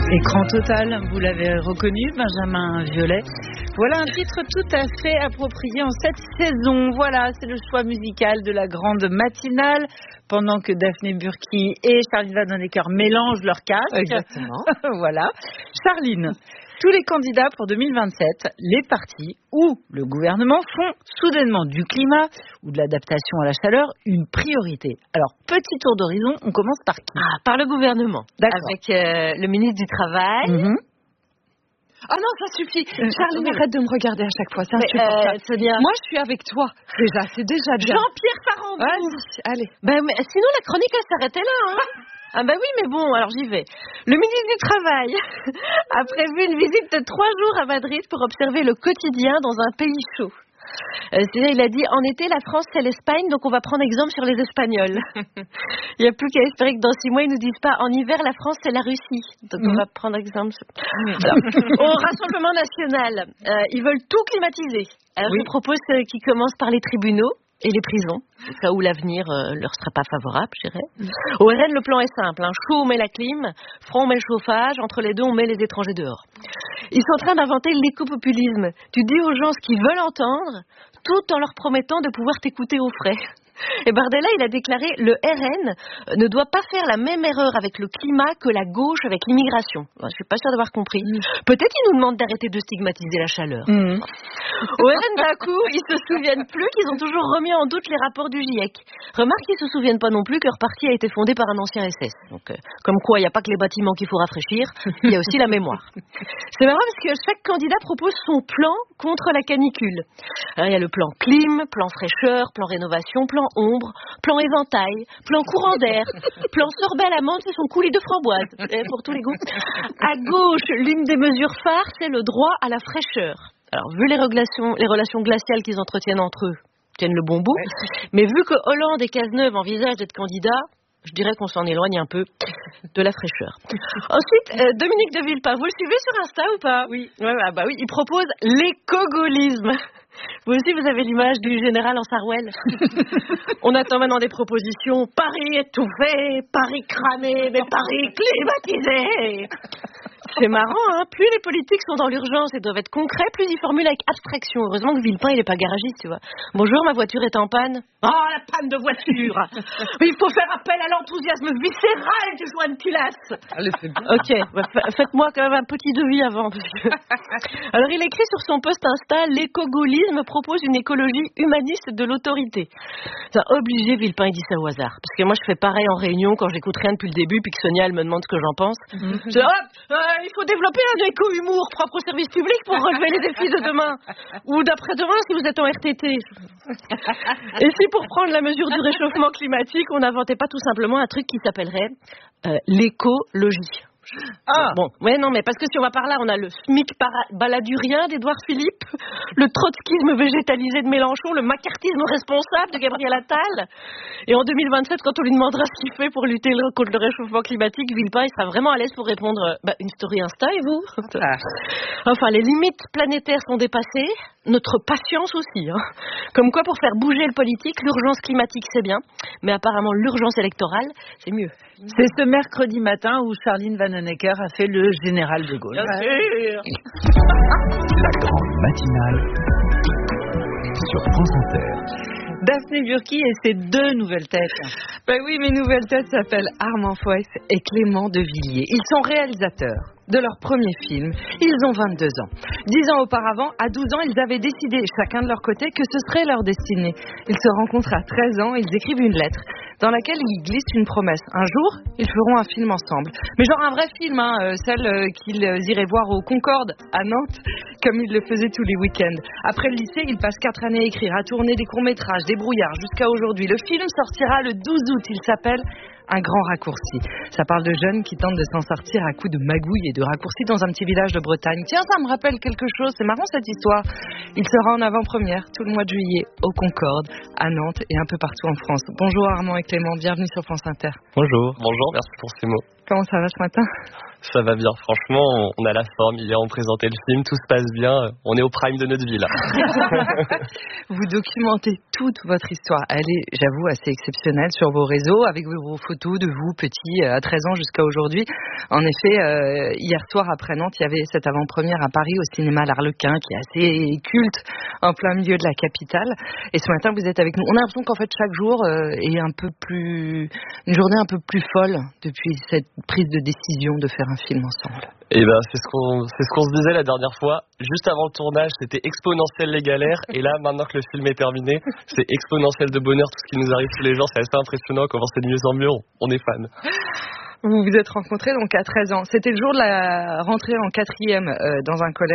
Écran total, vous l'avez reconnu, Benjamin Violet. Voilà un titre tout à fait approprié en cette saison. Voilà, c'est le choix musical de la grande matinale. Pendant que Daphné Burki et Charline Vanhoenacker mélangent leurs casques. Exactement. Voilà. Charline, tous les candidats pour 2027, les partis ou le gouvernement font soudainement du climat ou de l'adaptation à la chaleur une priorité. Alors, petit tour d'horizon, on commence par qui ? Par le gouvernement. D'accord. Avec le ministre du Travail. Ah non, ça suffit. Charline, arrête de me regarder à chaque fois. C'est insupportable. C'est bien. Moi, je suis avec toi. Déjà, c'est déjà bien. Jean-Pierre Farandou. Allez. Mais sinon, la chronique, elle s'arrêtait là. Hein. Ah oui, mais bon, alors j'y vais. Le ministre du Travail a prévu une visite de 3 jours à Madrid pour observer le quotidien dans un pays chaud. Il a dit, en été, la France, c'est l'Espagne, donc on va prendre exemple sur les Espagnols. Il n'y a plus qu'à espérer que dans 6 mois, ils nous disent pas, en hiver, la France, c'est la Russie. Donc on va prendre exemple. Alors, au Rassemblement National, ils veulent tout climatiser. Alors je propose qu'ils commencent par les tribunaux et les prisons, au cas où l'avenir leur sera pas favorable, je dirais. Au RN, le plan est simple. Chaud, on met la clim. Froid, on met le chauffage. Entre les deux, on met les étrangers dehors. Ils sont en train d'inventer l'écopopulisme. Tu dis aux gens ce qu'ils veulent entendre, tout en leur promettant de pouvoir t'écouter aux frais. Et Bardella, il a déclaré « Le RN ne doit pas faire la même erreur avec le climat que la gauche avec l'immigration ». Je suis pas sûre d'avoir compris. Peut-être qu'ils nous demandent d'arrêter de stigmatiser la chaleur. Au RN, d'un coup, ils se souviennent plus qu'ils ont toujours remis en doute les rapports du GIEC. Remarque qu'ils se souviennent pas non plus que leur parti a été fondé par un ancien SS. Donc, comme quoi, il n'y a pas que les bâtiments qu'il faut rafraîchir, il y a aussi la mémoire. C'est marrant parce que chaque candidat propose son plan contre la canicule. Alors, il y a le plan clim, plan fraîcheur, plan rénovation, plan ombre, plan éventail, plan courant d'air, plan sorbet à la menthe et son coulis de framboise, pour tous les goûts. À gauche, l'une des mesures phares, c'est le droit à la fraîcheur. Alors, vu les relations glaciales qu'ils entretiennent entre eux, tiennent le bon bout, mais vu que Hollande et Cazeneuve envisagent d'être candidats, je dirais qu'on s'en éloigne un peu de la fraîcheur. Ensuite, Dominique de Villepin, vous le suivez sur Insta ou pas ? Oui. Oui, il propose l'écogolisme. Vous aussi, vous avez l'image du général en Sarwell. On attend maintenant des propositions. Paris étouffé, Paris cramé, mais Paris climatisé. C'est marrant, hein. Plus les politiques sont dans l'urgence et doivent être concrets, plus ils formulent avec abstraction. Heureusement que Villepin, il est pas garagiste, tu vois. Bonjour, ma voiture est en panne. Oh, la panne de voiture. Il faut faire appel à l'enthousiasme viscéral du joint de culasse. Allez, c'est bien. Ok, faites-moi quand même un petit devis avant. Alors, il écrit sur son post Insta, l'écogolisme propose une écologie humaniste de l'autorité. C'est obligé, Villepin, il dit ça au hasard. Parce que moi, je fais pareil en réunion quand j'écoute rien depuis le début, puis que Sonia, elle me demande ce que j'en pense. Il faut développer un éco-humour propre au service public pour relever les défis de demain. Ou d'après-demain si vous êtes en RTT. Et si pour prendre la mesure du réchauffement climatique, on n'inventait pas tout simplement un truc qui s'appellerait l'écologie. Mais parce que si on va par là, on a le SMIC baladurien d'Édouard Philippe, le trotskisme végétalisé de Mélenchon, le macartisme responsable de Gabriel Attal. Et en 2027, quand on lui demandera ce qu'il fait pour lutter contre le réchauffement climatique, Villepin, il sera vraiment à l'aise pour répondre une story Insta, et vous ? Enfin, les limites planétaires sont dépassées, notre patience aussi. Hein. Comme quoi, pour faire bouger le politique, l'urgence climatique, c'est bien, mais apparemment, l'urgence électorale, c'est mieux. C'est ce mercredi matin où Charline Vanhoenacker a fait le général de Gaulle. Bien sûr. La grande matinale sur France Inter. Daphné Burki et ses 2 nouvelles têtes. Oui, mes nouvelles têtes s'appellent Armand Foix et Clément de Villiers. Ils sont réalisateurs de leur premier film. Ils ont 22 ans. 10 ans auparavant, à 12 ans, ils avaient décidé, chacun de leur côté, que ce serait leur destinée. Ils se rencontrent à 13 ans, ils écrivent une lettre dans laquelle ils glissent une promesse. Un jour, ils feront un film ensemble. Mais genre un vrai film, celle qu'ils iraient voir au Concorde, à Nantes, comme ils le faisaient tous les week-ends. Après le lycée, ils passent 4 années à écrire, à tourner des courts-métrages, des brouillards, jusqu'à aujourd'hui. Le film sortira le 12 août. Il s'appelle Un grand raccourci. Ça parle de jeunes qui tentent de s'en sortir à coups de magouilles et de raccourcis dans un petit village de Bretagne. Tiens, ça me rappelle quelque chose, c'est marrant cette histoire. Il sera en avant-première tout le mois de juillet au Concorde, à Nantes et un peu partout en France. Bonjour Armand et Clément, bienvenue sur France Inter. Bonjour, merci pour ces mots. Comment ça va ce matin? Ça va bien, franchement, on a la forme, hier on présentait le film, tout se passe bien, on est au prime de notre vie là. Vous documentez toute votre histoire, elle est, j'avoue, assez exceptionnelle sur vos réseaux, avec vos photos de vous, petits, à 13 ans jusqu'à aujourd'hui. En effet, hier soir après Nantes, il y avait cette avant-première à Paris au cinéma L'Arlequin, qui est assez culte, en plein milieu de la capitale. Et ce matin, vous êtes avec nous. On a l'impression qu'en fait, chaque jour est une journée un peu plus folle depuis cette prise de décision de faire un film ensemble. Et ben c'est ce qu'on se disait la dernière fois. Juste avant le tournage, c'était exponentiel les galères, et là maintenant que le film est terminé, c'est exponentiel de bonheur tout ce qui nous arrive tous les jours. C'est assez impressionnant, comment c'est de mieux en mieux. On est fan. Vous vous êtes rencontrés donc à 13 ans. C'était le jour de la rentrée en 4e dans un collège.